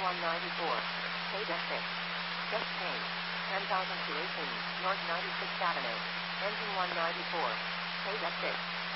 194. Page F6. Just change. 10,000 to 18, North 96th Avenue. Engine 194. Page F6.